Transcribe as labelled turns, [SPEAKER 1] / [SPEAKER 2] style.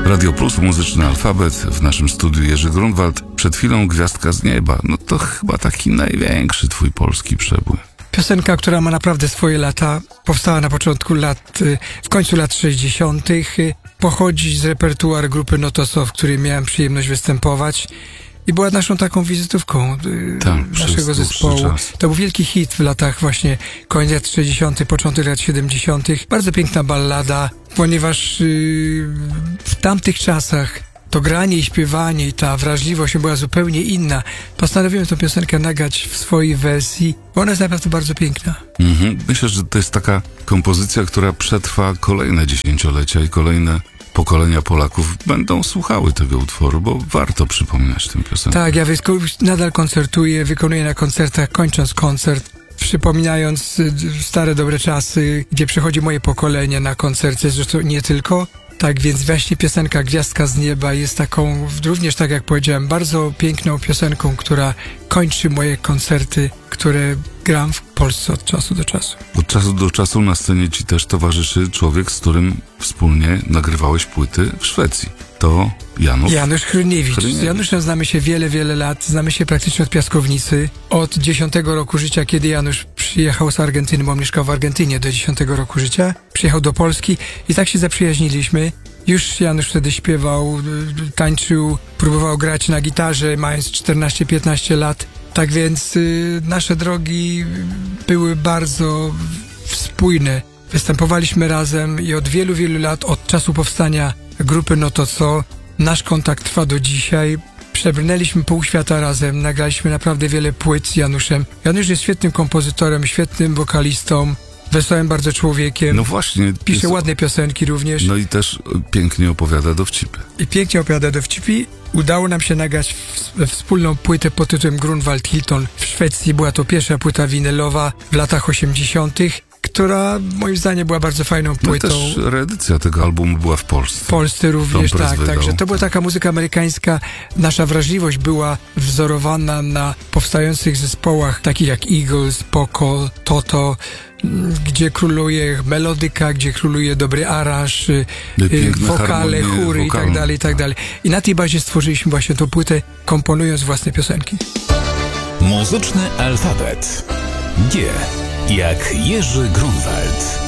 [SPEAKER 1] Radio Plus, muzyczny alfabet, w naszym studiu Jerzy Grunwald. Przed chwilą Gwiazdka z nieba. No to chyba taki największy twój polski przebój.
[SPEAKER 2] Piosenka, która ma naprawdę swoje lata, powstała na początku lat, w końcu lat 60. Pochodzi z repertuaru grupy Notoso, w której miałem przyjemność występować i była naszą taką wizytówką naszego zespołu. To był wielki hit w latach właśnie koniec lat 60., początek lat 70. Bardzo piękna ballada, ponieważ w tamtych czasach to granie i śpiewanie i ta wrażliwość była zupełnie inna. Postanowiłem tę piosenkę nagrać w swojej wersji, bo ona jest naprawdę bardzo piękna.
[SPEAKER 1] Myślę, że to jest taka kompozycja, która przetrwa kolejne dziesięciolecia i kolejne pokolenia Polaków będą słuchały tego utworu, bo warto przypominać tę piosenkę.
[SPEAKER 2] Tak, ja nadal koncertuję, wykonuję na koncertach, kończąc koncert, przypominając stare, dobre czasy, gdzie przychodzi moje pokolenie na koncercie, zresztą nie tylko. Tak więc właśnie piosenka Gwiazdka z nieba jest taką, również tak jak powiedziałem, bardzo piękną piosenką, która kończy moje koncerty, które gram w Polsce od czasu do czasu.
[SPEAKER 1] Od czasu do czasu na scenie ci też towarzyszy człowiek, z którym wspólnie nagrywałeś płyty w Szwecji. To Janusz
[SPEAKER 2] Hryniewicz. Z Januszem znamy się wiele lat. Znamy się praktycznie od piaskownicy. Od 10 roku życia, kiedy Janusz przyjechał z Argentyny, bo mieszkał w Argentynie do 10 roku życia. Przyjechał do Polski i tak się zaprzyjaźniliśmy. Już Janusz wtedy śpiewał, tańczył, próbował grać na gitarze, mając 14-15 lat. Tak więc nasze drogi były bardzo spójne. Występowaliśmy razem i od wielu lat, od czasu powstania grupy Notoso, nasz kontakt trwa do dzisiaj. Przebrnęliśmy pół świata razem, nagraliśmy naprawdę wiele płyt z Januszem. Janusz jest świetnym kompozytorem, świetnym wokalistą, wesołym bardzo człowiekiem.
[SPEAKER 1] No właśnie.
[SPEAKER 2] Pisze ładne piosenki również.
[SPEAKER 1] No i też pięknie opowiada dowcipy.
[SPEAKER 2] Udało nam się nagrać wspólną płytę pod tytułem Grunwald Hilton w Szwecji. Była to pierwsza płyta winylowa w latach 80., która moim zdaniem była bardzo fajną płytą.
[SPEAKER 1] No też reedycja tego albumu była w Polsce.
[SPEAKER 2] W Polsce również, tak. Także to była taka muzyka amerykańska. Nasza wrażliwość była wzorowana na powstających zespołach, takich jak Eagles, Poco, Toto, gdzie króluje melodyka, gdzie króluje dobry aranż, wokale, chóry i tak dalej. I na tej bazie stworzyliśmy właśnie tą płytę, komponując własne piosenki.
[SPEAKER 3] Muzyczny alfabet. G jak Jerzy Grunwald.